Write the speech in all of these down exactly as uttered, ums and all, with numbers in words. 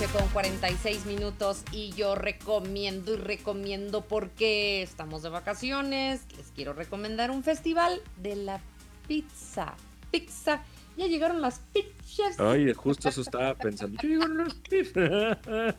Con cuarenta y seis minutos y yo recomiendo y recomiendo porque estamos de vacaciones. Les quiero recomendar un festival de la pizza. Pizza. Ya llegaron las pizzas. Ay, justo eso estaba pensando. Ya llegaron las pizzas.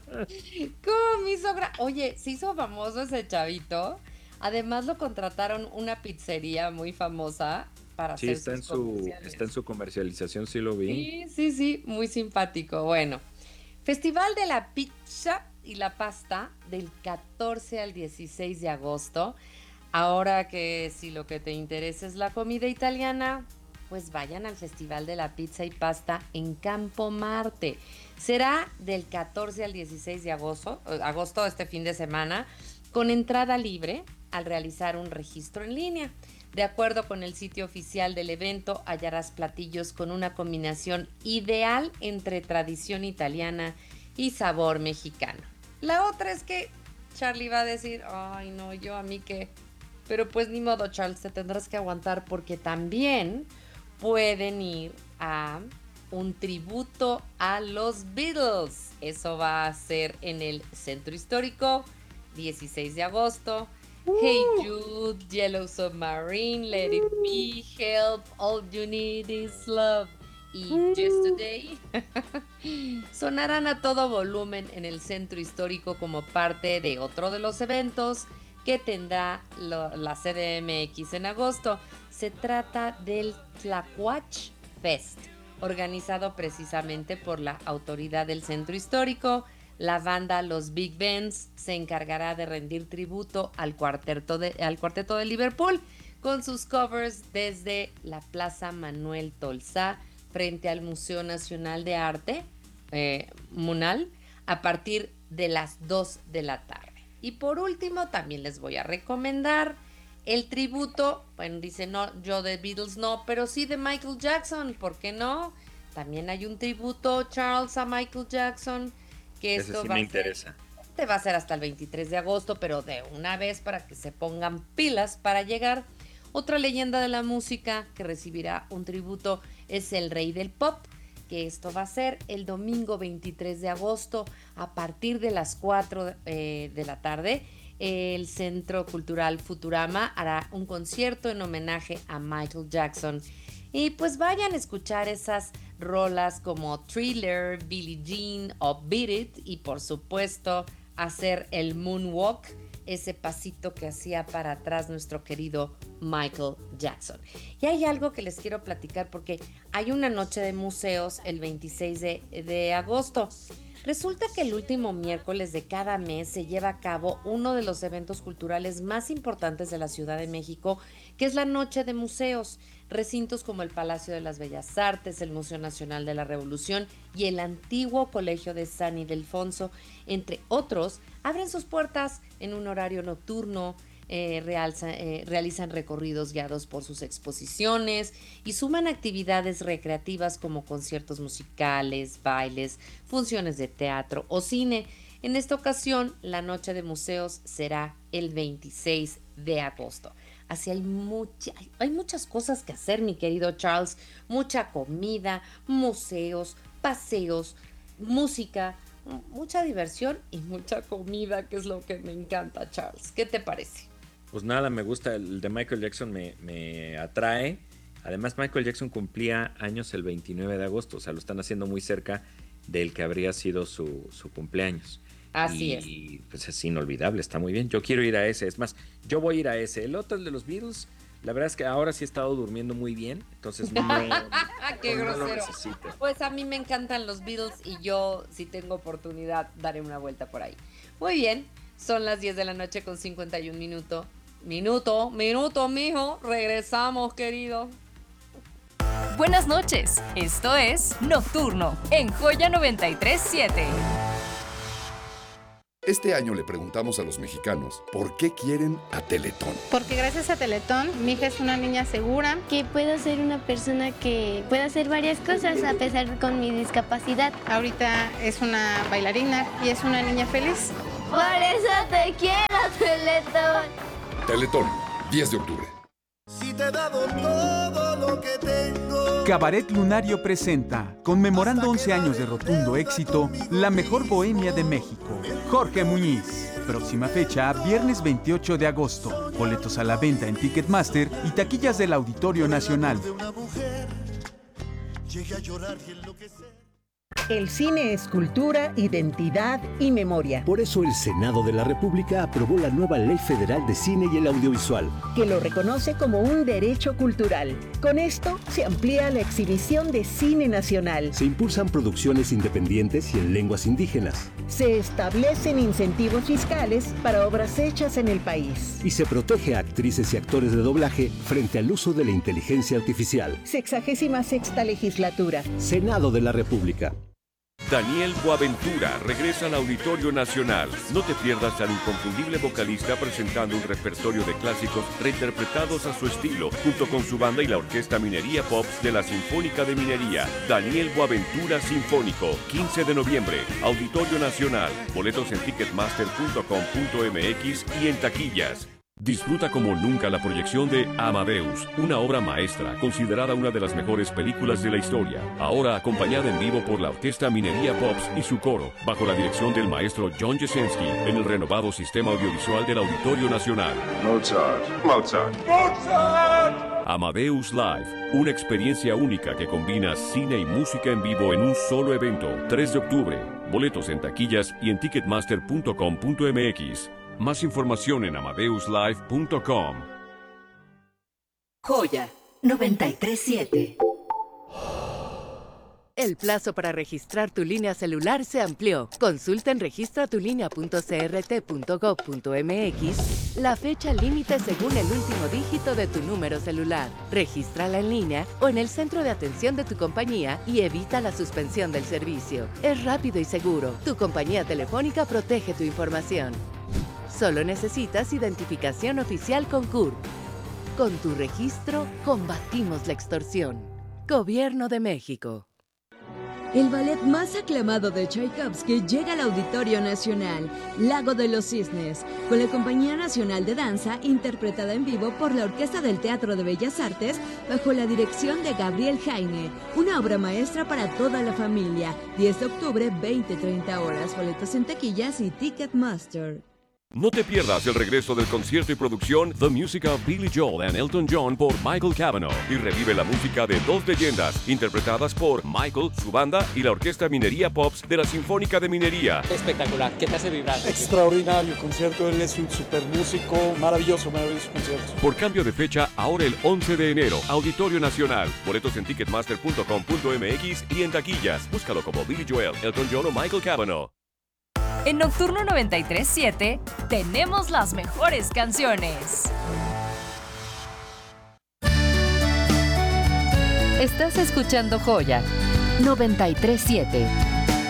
Como mi sogra. Oye, se hizo famoso ese chavito. Además lo contrataron una pizzería muy famosa para Sí, hacer está en sus su, comerciales. está en su comercialización, sí lo vi. Sí, sí, sí, muy simpático. Bueno. Festival de la Pizza y la Pasta del catorce al dieciséis de agosto. Ahora que si lo que te interesa es la comida italiana, pues vayan al Festival de la Pizza y Pasta en Campo Marte. Será del catorce al dieciséis de agosto, agosto este fin de semana, con entrada libre al realizar un registro en línea. De acuerdo con el sitio oficial del evento, hallarás platillos con una combinación ideal entre tradición italiana y sabor mexicano. La otra es que Charlie va a decir, ay no, yo a mí qué. Pero pues ni modo, Charles, te tendrás que aguantar porque también pueden ir a un tributo a los Beatles. Eso va a ser en el Centro Histórico, dieciséis de agosto. Uh. Hey Jude, Yellow Submarine, Let It Be, Help, All You Need Is Love y uh. Yesterday sonarán a todo volumen en el Centro Histórico como parte de otro de los eventos que tendrá lo, la C D M X en agosto. Se trata del Tlacuach Fest, organizado precisamente por la autoridad del Centro Histórico. La banda Los Big Bands se encargará de rendir tributo al cuarteto de, al cuarteto de Liverpool con sus covers desde la Plaza Manuel Tolsá frente al Museo Nacional de Arte, eh, Munal, a partir de las dos de la tarde. Y por último, también les voy a recomendar el tributo, bueno, dice no, yo de Beatles no, pero sí de Michael Jackson, ¿por qué no? También hay un tributo, Charles, a Michael Jackson, que Ese esto sí va me a ser, interesa. este va a ser hasta el veintitrés de agosto, pero de una vez para que se pongan pilas para llegar. Otra leyenda de la música que recibirá un tributo es el Rey del Pop, que esto va a ser el domingo veintitrés de agosto a partir de las cuatro eh, de la tarde. El Centro Cultural Futurama hará un concierto en homenaje a Michael Jackson. Y pues vayan a escuchar esas rolas como Thriller, Billie Jean o Beat It y por supuesto hacer el moonwalk, ese pasito que hacía para atrás nuestro querido Michael Jackson. Y hay algo que les quiero platicar porque hay una noche de museos el veintiséis de agosto. Resulta que el último miércoles de cada mes se lleva a cabo uno de los eventos culturales más importantes de la Ciudad de México, que es la Noche de Museos. Recintos como el Palacio de las Bellas Artes, el Museo Nacional de la Revolución y el antiguo Colegio de San Ildefonso, entre otros, abren sus puertas en un horario nocturno. Eh, realza, eh, realizan recorridos guiados por sus exposiciones y suman actividades recreativas como conciertos musicales, bailes, funciones de teatro o cine. En esta ocasión, la Noche de Museos será el veintiséis de agosto. Así hay, mucha, hay muchas cosas que hacer, mi querido Charles. Mucha comida, museos, paseos, música, mucha diversión y mucha comida, que es lo que me encanta, Charles. ¿Qué te parece? Pues nada, me gusta, el de Michael Jackson me, me atrae. Además, Michael Jackson cumplía años el veintinueve de agosto, o sea, lo están haciendo muy cerca del que habría sido su, su cumpleaños. Así y, es. Y pues es inolvidable, está muy bien. Yo quiero ir a ese, es más, yo voy a ir a ese. El otro, el de los Beatles, la verdad es que ahora sí he estado durmiendo muy bien, entonces no, ¡Qué no grosero! lo necesito. Pues a mí me encantan los Beatles y yo, si tengo oportunidad, daré una vuelta por ahí. Muy bien, son las diez de la noche con cincuenta y un minutos. Minuto, minuto, mijo. Regresamos, querido. Buenas noches. Esto es Nocturno en Joya noventa y tres punto siete. Este año le preguntamos a los mexicanos por qué quieren a Teletón. Porque gracias a Teletón, mi hija es una niña segura. Que puedo ser una persona que pueda hacer varias cosas a pesar con mi discapacidad. Ahorita es una bailarina y es una niña feliz. Por eso te quiero, Teletón. Teletón, diez de octubre. Si te he dado todo lo que tengo. Cabaret Lunario presenta, conmemorando once años de rotundo éxito, la mejor bohemia de México. Jorge Muñiz. Próxima fecha, viernes veintiocho de agosto. Boletos a la venta en Ticketmaster y taquillas del Auditorio Nacional. El cine es cultura, identidad y memoria. Por eso el Senado de la República aprobó la nueva Ley Federal de Cine y el Audiovisual, que lo reconoce como un derecho cultural. Con esto se amplía la exhibición de cine nacional. Se impulsan producciones independientes y en lenguas indígenas. Se establecen incentivos fiscales para obras hechas en el país. Y se protege a actrices y actores de doblaje frente al uso de la inteligencia artificial. Sexagésima sexta legislatura. Senado de la República. Daniel Boaventura regresa al Auditorio Nacional. No te pierdas al inconfundible vocalista presentando un repertorio de clásicos reinterpretados a su estilo, junto con su banda y la Orquesta Minería Pops de la Sinfónica de Minería. Daniel Boaventura Sinfónico, quince de noviembre, Auditorio Nacional. Boletos en ticketmaster punto com punto m x y en taquillas. Disfruta como nunca la proyección de Amadeus, una obra maestra considerada una de las mejores películas de la historia. Ahora acompañada en vivo por la Orquesta Minería Pops y su coro, bajo la dirección del maestro John Jesensky, en el renovado sistema audiovisual del Auditorio Nacional. Mozart, Mozart, Mozart. Amadeus Live, una experiencia única que combina cine y música en vivo en un solo evento. tres de octubre. Boletos en taquillas y en ticketmaster punto com punto m x. Más información en amadeus live punto com. Joya noventa y tres siete. El plazo para registrar tu línea celular se amplió. Consulta en registra tu línea punto c r t punto gov punto m x la fecha límite según el último dígito de tu número celular. Regístrala en línea o en el centro de atención de tu compañía y evita la suspensión del servicio. Es rápido y seguro. Tu compañía telefónica protege tu información. Solo necesitas identificación oficial con C U R P. Con tu registro, combatimos la extorsión. Gobierno de México. El ballet más aclamado de Tchaikovsky llega al Auditorio Nacional, Lago de los Cisnes, con la Compañía Nacional de Danza, interpretada en vivo por la Orquesta del Teatro de Bellas Artes, bajo la dirección de Gabriel Jaime. Una obra maestra para toda la familia. diez de octubre, veinte a treinta horas. Boletos en taquillas y Ticketmaster. No te pierdas el regreso del concierto y producción The Music of Billy Joel and Elton John por Michael Cavanaugh y revive la música de dos leyendas interpretadas por Michael, su banda y la Orquesta Minería Pops de la Sinfónica de Minería. Espectacular, ¿qué te hace vibrar? Extraordinario concierto, él es un super músico, maravilloso, maravilloso concierto. Por cambio de fecha, ahora el once de enero, Auditorio Nacional. Boletos en ticketmaster punto com punto m x y en taquillas. Búscalo como Billy Joel, Elton John o Michael Cavanaugh. En Nocturno noventa y tres siete tenemos las mejores canciones. Estás escuchando Joya noventa y tres siete.